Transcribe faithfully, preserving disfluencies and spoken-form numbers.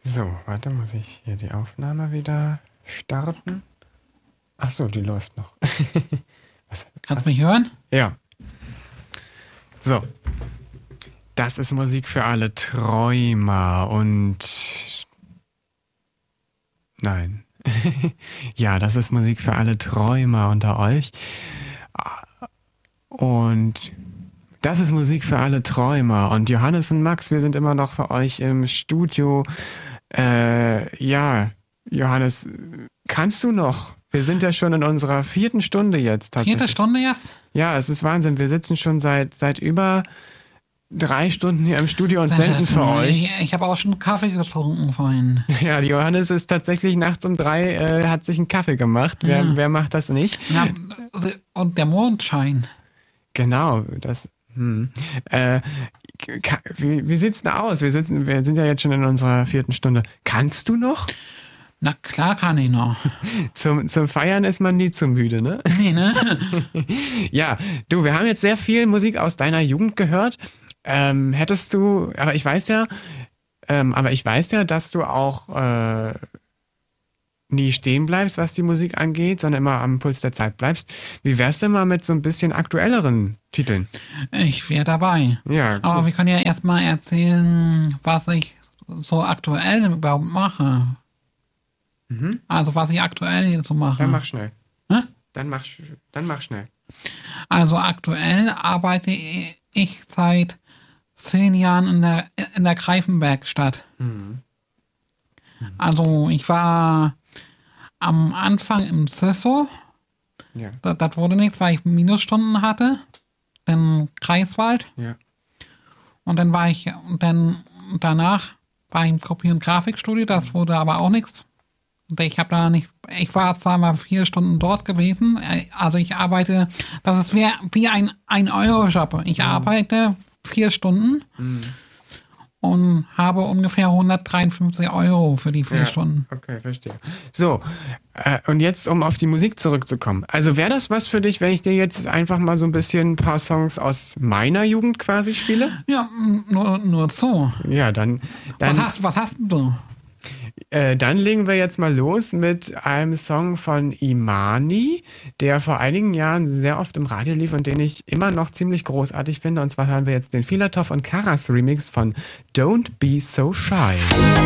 So, warte, muss ich hier die Aufnahme wieder starten? Ach so, die läuft noch. was, Kannst was? du mich hören? Ja. So. Das ist Musik für alle Träumer und... Nein. Ja, das ist Musik für alle Träumer unter euch. Und das ist Musik für alle Träumer. Und Johannes und Max, wir sind immer noch für euch im Studio. Äh, ja, Johannes, kannst du noch? Wir sind ja schon in unserer vierten Stunde jetzt. Vierte Stunde jetzt? Ja, es ist Wahnsinn. Wir sitzen schon seit, seit über drei Stunden hier im Studio und senden für euch. Ich, ich habe auch schon Kaffee getrunken vorhin. Ja, die Johannes ist tatsächlich nachts um drei, äh, hat sich einen Kaffee gemacht. Wer, Ja. wer macht das nicht? Ja, und der Mondschein. Genau, das. Hm. Äh, ka- wie, wie sieht's denn aus? Wir, sitzen, wir sind ja jetzt schon in unserer vierten Stunde. Kannst du noch? Na klar kann ich noch. Zum, zum Feiern ist man nie zu müde, ne? Nee, ne? Ja, du, wir haben jetzt sehr viel Musik aus deiner Jugend gehört. Ähm, hättest du, aber ich weiß ja, ähm, aber ich weiß ja, dass du auch äh, nie stehen bleibst, was die Musik angeht, sondern immer am Puls der Zeit bleibst. Wie wär's denn mal mit so ein bisschen aktuelleren Titeln? Ich wäre dabei. Ja, gut. Aber wir können ja erstmal erzählen, was ich so aktuell überhaupt mache. Mhm. Also was ich aktuell jetzt so mache. Dann mach schnell. Hä? Dann mach, sch- dann mach schnell. Also aktuell arbeite ich seit zehn Jahren in der, in der Greifenbergstadt. Mhm. Also ich war am Anfang im Zesso. Ja, Das, das wurde nichts, weil ich Minusstunden hatte. Dann Greifswald. ja. Und dann war ich, und dann danach war ich im Kopie- und Grafikstudio. Das wurde aber auch nichts. Und ich habe da nicht, ich war zwar mal vier Stunden dort gewesen. Also ich arbeite, das ist wie, wie ein ein Euro-Job. Ich arbeite vier Stunden Mhm. und habe ungefähr hundertdreiundfünfzig Euro für die vier Ja, Stunden. okay, verstehe. So, äh, und jetzt, um auf die Musik zurückzukommen. Also wäre das was für dich, wenn ich dir jetzt einfach mal so ein bisschen ein paar Songs aus meiner Jugend quasi spiele? Ja, m, nur, nur so. Ja, dann, Was dann, hast, was hast du? äh, dann legen wir jetzt mal los mit einem Song von Imani, der vor einigen Jahren sehr oft im Radio lief und den ich immer noch ziemlich großartig finde. Und zwar hören wir jetzt den Filatov und Karas Remix von Don't Be So Shy.